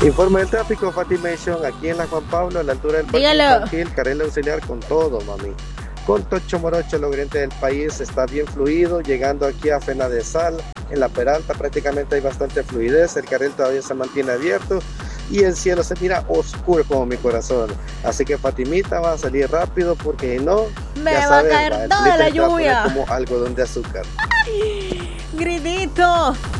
Informe del tráfico, Fatimation, aquí en la Juan Pablo, a la altura del parque infantil, carril auxiliar con todo, mami. Con Tocho Morocho, el oriente del país está bien fluido, llegando aquí a Fena de Sal, en la Peralta prácticamente hay bastante fluidez, el carril todavía se mantiene abierto y el cielo se mira oscuro como mi corazón. Así que Fatimita va a salir rápido porque no, me va a caer toda la lluvia. Como algodón de azúcar. Ay, gritito.